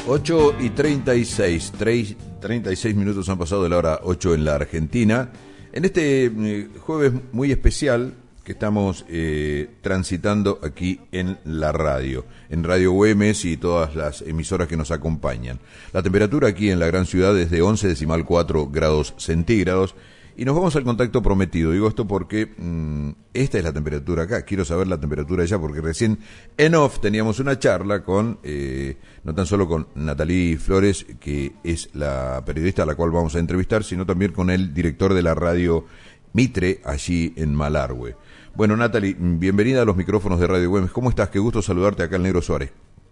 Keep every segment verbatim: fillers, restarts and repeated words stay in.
ocho y treinta y seis, treinta y seis minutos han pasado de la hora ocho en la Argentina. En este eh, jueves muy especial que estamos eh, transitando aquí en la radio, en Radio Güemes y todas las emisoras que nos acompañan. La temperatura aquí en la gran ciudad es de once decimal cuatro grados centígrados. Y nos vamos al contacto prometido. Digo esto porque mmm, esta es la temperatura acá. Quiero saber la temperatura allá porque recién en off teníamos una charla con, eh, no tan solo con Natalie Flores, que es la periodista a la cual vamos a entrevistar, sino también con el director de la radio Mitre, allí en Malargüe. Bueno, Natalie, bienvenida a los micrófonos de Radio Güemes. ¿Cómo estás? Qué gusto saludarte acá, el Negro Suárez.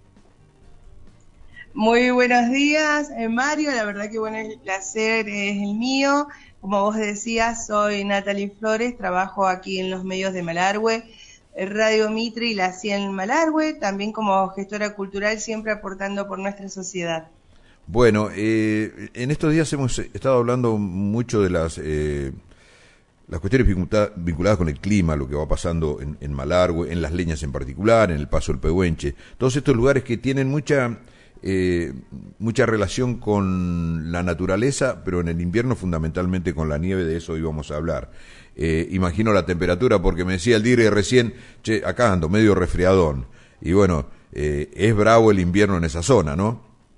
Muy buenos días, eh, Mario. La verdad que bueno, el placer es el mío. Como vos decías, soy Natalie Flores, trabajo aquí en los medios de Malargüe, Radio Mitre y la cien Malargüe, también como gestora cultural, siempre aportando por nuestra sociedad. Bueno, eh, en estos días hemos estado hablando mucho de las eh, las cuestiones vinculadas con el clima, lo que va pasando en, en Malargüe, en Las Leñas en particular, en el Paso del Pehuenche, todos estos lugares que tienen mucha... Eh, mucha relación con la naturaleza, pero en el invierno fundamentalmente con la nieve. De eso íbamos a hablar. Eh, imagino la temperatura, porque me decía el Dire recién, che, acá ando medio resfriadón, y bueno, eh, es bravo el invierno en esa zona, ¿no?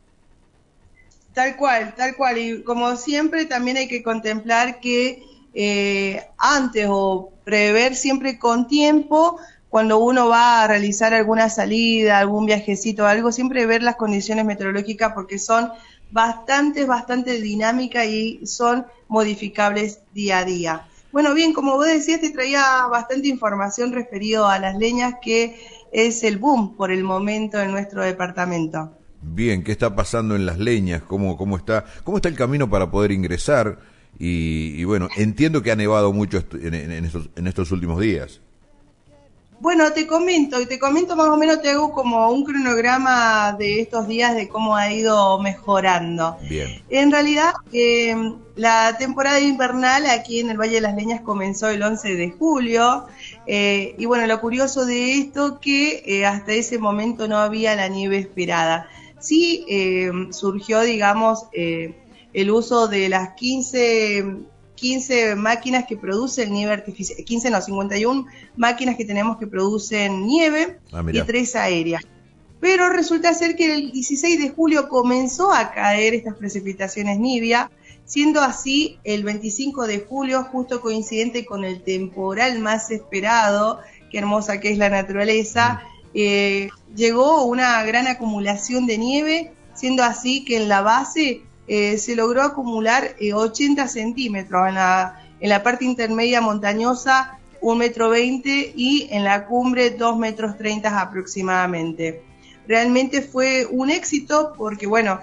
Tal cual, tal cual, y como siempre también hay que contemplar que eh, antes o prever siempre con tiempo, cuando uno va a realizar alguna salida, algún viajecito o algo, siempre ver las condiciones meteorológicas porque son bastante, bastante dinámicas y son modificables día a día. Bueno, bien, como vos decías, te traía bastante información referido a Las Leñas, que es el boom por el momento en nuestro departamento. Bien, ¿qué está pasando en Las Leñas? ¿Cómo, cómo está, cómo está el camino para poder ingresar? Y, y bueno, entiendo que ha nevado mucho en, en, en, estos, en estos últimos días. Bueno, te comento, te comento más o menos, te hago como un cronograma de estos días de cómo ha ido mejorando. Bien. En realidad, eh, la temporada invernal aquí en el Valle de las Leñas comenzó el once de julio, eh, y bueno, lo curioso de esto que eh, hasta ese momento no había la nieve esperada. Sí eh, surgió, digamos, eh, el uso de las quince... quince máquinas que producen nieve artificial, quince no, cincuenta y una máquinas que tenemos que producen nieve ah, y tres aéreas. Pero resulta ser que el dieciséis de julio comenzó a caer estas precipitaciones niebla, siendo así el veinticinco de julio, justo coincidente con el temporal más esperado, qué hermosa que es la naturaleza, eh, llegó una gran acumulación de nieve, siendo así que en la base Eh, se logró acumular eh, ochenta centímetros, en la, en la parte intermedia montañosa un metro veinte y en la cumbre dos metros treinta aproximadamente. Realmente fue un éxito porque bueno,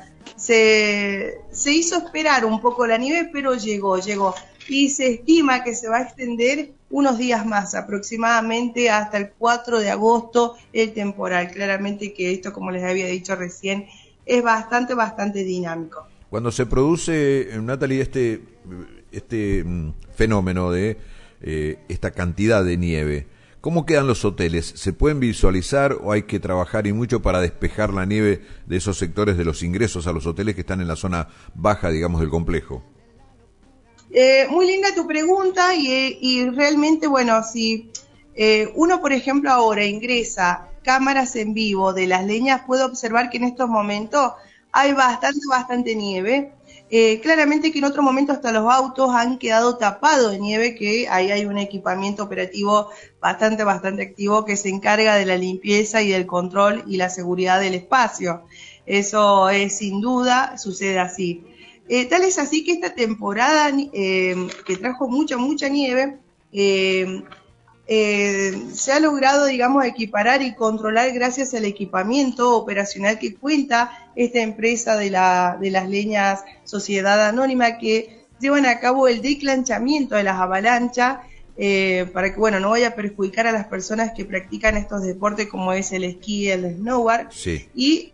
se, se hizo esperar un poco la nieve, pero llegó, llegó y se estima que se va a extender unos días más, aproximadamente hasta el cuatro de agosto el temporal. Claramente que esto, como les había dicho recién, es bastante, bastante dinámico. Cuando se produce, Natalie, este, este fenómeno de eh, esta cantidad de nieve, ¿cómo quedan los hoteles? ¿Se pueden visualizar o hay que trabajar y mucho para despejar la nieve de esos sectores de los ingresos a los hoteles que están en la zona baja, digamos, del complejo? Eh, muy linda tu pregunta y, y realmente, bueno, si eh, uno, por ejemplo, ahora ingresa cámaras en vivo de Las Leñas, puede observar que en estos momentos hay bastante, bastante nieve. Eh, claramente que en otro momento hasta los autos han quedado tapados de nieve, que ahí hay un equipamiento operativo bastante, bastante activo que se encarga de la limpieza y del control y la seguridad del espacio. Eso es sin duda, sucede así. Eh, tal es así que esta temporada eh, que trajo mucha, mucha nieve, eh, Eh, se ha logrado, digamos, equiparar y controlar gracias al equipamiento operacional que cuenta esta empresa de, la, de Las Leñas Sociedad Anónima, que llevan a cabo el declanchamiento de las avalanchas eh, para que, bueno, no vaya a perjudicar a las personas que practican estos deportes como es el esquí y el snowboard. Sí. Y